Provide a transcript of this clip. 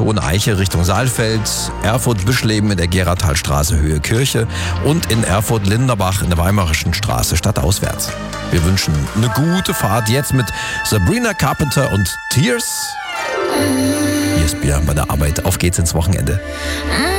Hohen Eiche Richtung Saalfeld, Erfurt-Bischleben in der Gerardtalstraße Höhe Kirche und in Erfurt-Linderbach in der Weimarischen Straße stadtauswärts. Wir wünschen eine gute Fahrt jetzt mit Sabrina Carpenter und Tears. Hier ist Björn bei der Arbeit. Auf geht's ins Wochenende.